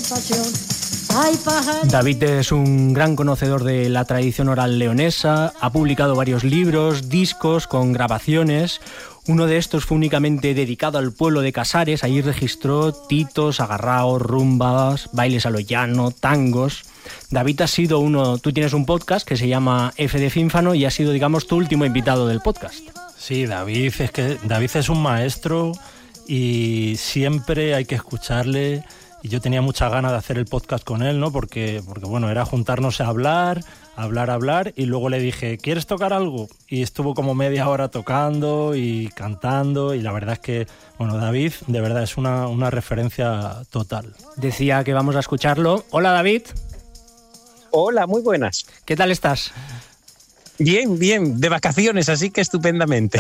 David es un gran conocedor de la tradición oral leonesa, ha publicado varios libros, discos con grabaciones. Uno de estos fue únicamente dedicado al pueblo de Casares. Allí registró titos, agarraos, rumbas, bailes a lo llano, tangos. David ha sido tú tienes un podcast que se llama F de Fínfano y ha sido, digamos, tu último invitado del podcast. Sí, David es un maestro y siempre hay que escucharle. Y yo tenía muchas ganas de hacer el podcast con él, ¿no? Porque bueno, era juntarnos a hablar, y luego le dije, ¿quieres tocar algo? Y estuvo como media hora tocando y cantando, y la verdad es que, bueno, David de verdad es una referencia total. Decía que vamos a escucharlo. Hola, David. Hola, muy buenas. ¿Qué tal estás? Bien, de vacaciones, así que estupendamente.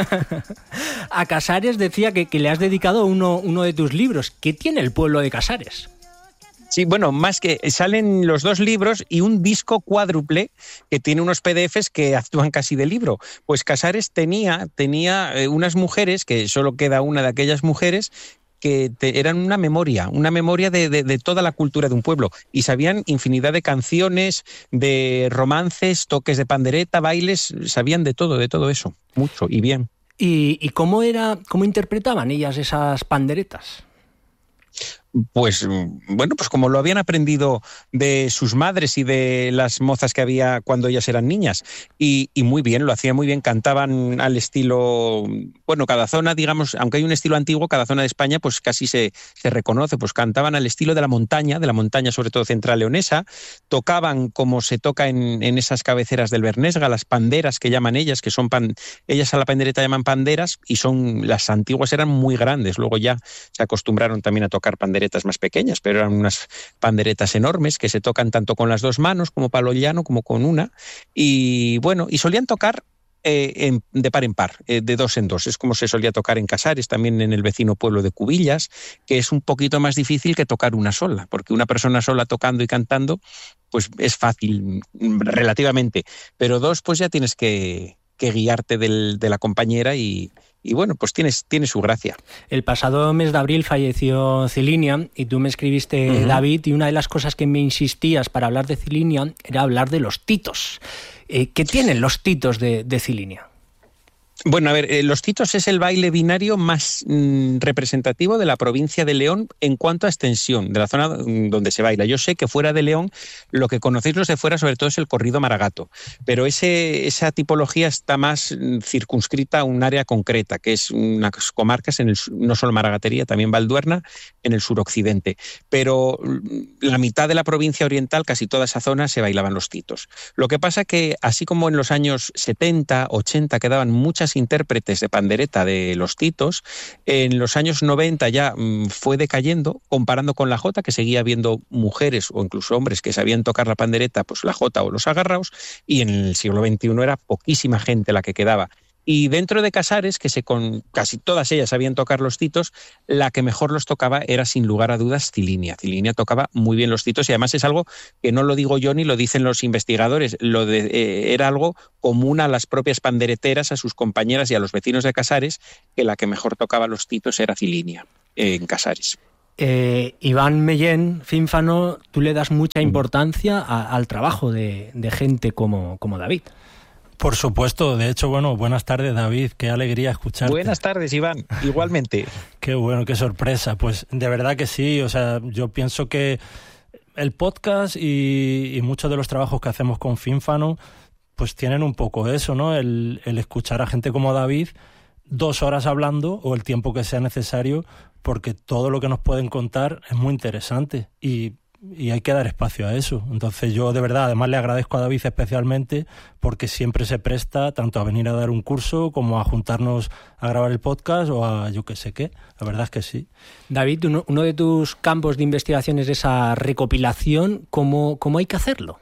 A Casares decía que le has dedicado uno de tus libros. ¿Qué tiene el pueblo de Casares? Sí, bueno, más que salen los 2 libros y un disco cuádruple que tiene unos PDFs que actúan casi de libro. Pues Casares tenía unas mujeres, que solo queda una de aquellas mujeres, que eran una memoria de toda la cultura de un pueblo, y sabían infinidad de canciones, de romances, toques de pandereta, bailes, sabían de todo eso, mucho y bien. ¿Y cómo interpretaban ellas esas panderetas? Pues bueno, pues como lo habían aprendido de sus madres y de las mozas que había cuando ellas eran niñas, y muy bien, lo hacían muy bien, cantaban al estilo, bueno, cada zona, digamos, aunque hay un estilo antiguo, cada zona de España pues casi se reconoce, pues cantaban al estilo de la montaña sobre todo central leonesa, tocaban como se toca en esas cabeceras del Bernesga, las panderas que llaman ellas, que son ellas a la pandereta llaman panderas, y las antiguas eran muy grandes, luego ya se acostumbraron también a tocar panderetas más pequeñas, pero eran unas panderetas enormes que se tocan tanto con las 2 manos como palo llano como con una, y bueno, y solían tocar de par en par, de 2 en 2, es como se solía tocar en Casares, también en el vecino pueblo de Cubillas, que es un poquito más difícil que tocar una sola, porque una persona sola tocando y cantando pues es fácil relativamente, pero 2 pues ya tienes que guiarte de la compañera y bueno, pues tiene su gracia. El pasado mes de abril falleció Cilinia y tú me escribiste, David, y una de las cosas que me insistías para hablar de Cilinia era hablar de los titos. ¿Qué tienen los titos de Cilinia? Bueno, a ver, los titos es el baile binario más representativo de la provincia de León en cuanto a extensión, de la zona donde se baila. Yo sé que fuera de León, lo que conocéis los de fuera sobre todo es el corrido maragato, pero esa tipología está más circunscrita a un área concreta, que es unas comarcas, no solo Maragatería, también Valduerna, en el suroccidente. Pero la mitad de la provincia oriental, casi toda esa zona, se bailaban los titos. Lo que pasa que, así como en los años 70, 80 quedaban muchas intérpretes de pandereta de los titos, en los años 90 ya fue decayendo, comparando con la jota, que seguía habiendo mujeres o incluso hombres que sabían tocar la pandereta, pues la jota o los agarraos, y en el siglo XXI era poquísima gente la que quedaba. Y dentro de Casares, casi todas ellas sabían tocar los titos, la que mejor los tocaba era sin lugar a dudas Cilinia. Cilinia tocaba muy bien los titos y además es algo que no lo digo yo ni lo dicen los investigadores, era algo común a las propias pandereteras, a sus compañeras y a los vecinos de Casares, que la que mejor tocaba los titos era Cilinia en Casares. Iván Mellén, Fínfano, tú le das mucha importancia al trabajo de gente como David. Por supuesto, de hecho, bueno, buenas tardes, David, qué alegría escucharte. Buenas tardes, Iván, igualmente. Qué bueno, qué sorpresa, pues de verdad que sí, o sea, yo pienso que el podcast y muchos de los trabajos que hacemos con Fínfano, pues tienen un poco eso, ¿no? El escuchar a gente como David 2 horas hablando o el tiempo que sea necesario, porque todo lo que nos pueden contar es muy interesante y hay que dar espacio a eso. Entonces yo de verdad además le agradezco a David especialmente porque siempre se presta tanto a venir a dar un curso como a juntarnos a grabar el podcast o a yo qué sé qué. La verdad es que sí. David, uno de tus campos de investigación es esa recopilación. ¿Cómo hay que hacerlo?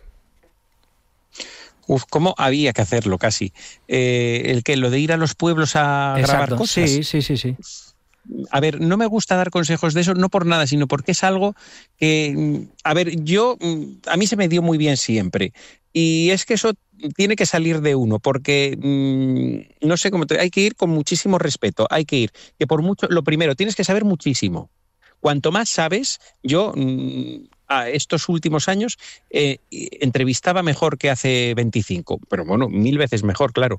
¿Cómo había que hacerlo casi? Lo de ir a los pueblos a grabar cosas. Sí. A ver, no me gusta dar consejos de eso, no por nada, sino porque es algo que, a ver, a mí se me dio muy bien siempre. Y es que eso tiene que salir de uno, porque no sé cómo, hay que ir con muchísimo respeto, hay que ir, que por mucho, lo primero, tienes que saber muchísimo. Cuanto más sabes, yo estos últimos años entrevistaba mejor que hace 25, pero bueno, 1000 veces mejor, claro.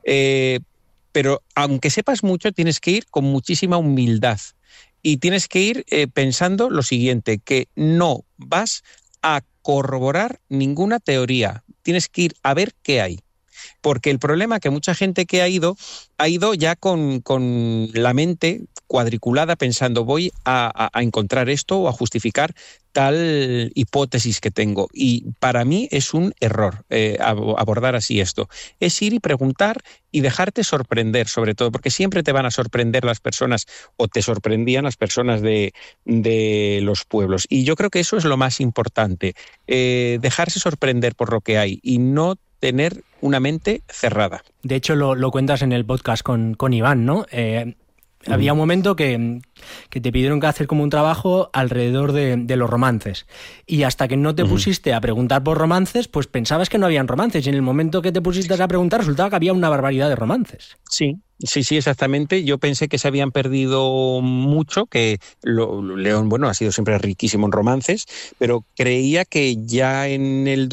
Pero aunque sepas mucho, tienes que ir con muchísima humildad y tienes que ir pensando lo siguiente, que no vas a corroborar ninguna teoría, tienes que ir a ver qué hay. Porque el problema es que mucha gente que ha ido ya con la mente cuadriculada pensando voy a encontrar esto o a justificar tal hipótesis que tengo. Y para mí es un error abordar así esto. Es ir y preguntar y dejarte sorprender, sobre todo, porque siempre te van a sorprender las personas, o te sorprendían las personas de los pueblos. Y yo creo que eso es lo más importante, dejarse sorprender por lo que hay y no tener una mente cerrada. De hecho, lo cuentas en el podcast con Iván, ¿no? Había un momento que te pidieron que hacer como un trabajo alrededor de los romances. Y hasta que no te pusiste a preguntar por romances, pues pensabas que no habían romances. Y en el momento que te pusiste a preguntar, resultaba que había una barbaridad de romances. Sí, exactamente. Yo pensé que se habían perdido mucho, que León, bueno, ha sido siempre riquísimo en romances, pero creía que ya en el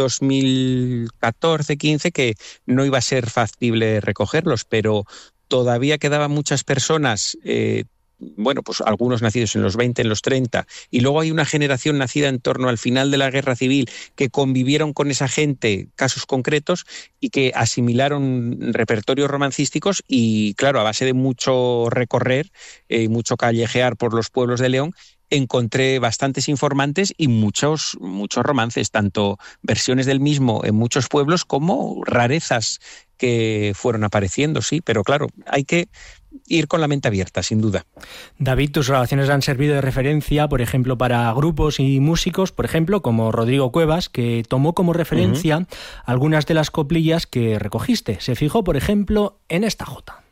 2014-15 que no iba a ser factible recogerlos, pero todavía quedaban muchas personas, bueno, pues algunos nacidos en los 20, en los 30, y luego hay una generación nacida en torno al final de la Guerra Civil que convivieron con esa gente, casos concretos, y que asimilaron repertorios romancísticos y, claro, a base de mucho recorrer y mucho callejear por los pueblos de León, encontré bastantes informantes y muchos romances, tanto versiones del mismo en muchos pueblos como rarezas que fueron apareciendo, sí, pero claro, hay que ir con la mente abierta, sin duda. David, tus grabaciones han servido de referencia, por ejemplo, para grupos y músicos, por ejemplo, como Rodrigo Cuevas, que tomó como referencia algunas de las coplillas que recogiste. Se fijó, por ejemplo, en esta jota.